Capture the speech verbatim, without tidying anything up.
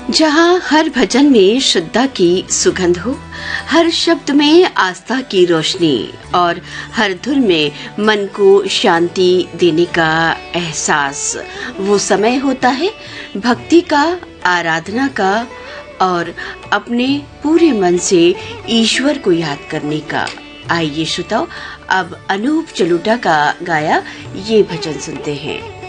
जहाँ हर भजन में श्रद्धा की सुगंध हो, हर शब्द में आस्था की रोशनी और हर धुन में मन को शांति देने का एहसास, वो समय होता है भक्ति का, आराधना का और अपने पूरे मन से ईश्वर को याद करने का। आइए श्रोताओ, अब अनूप जलोटा का गाया ये भजन सुनते हैं।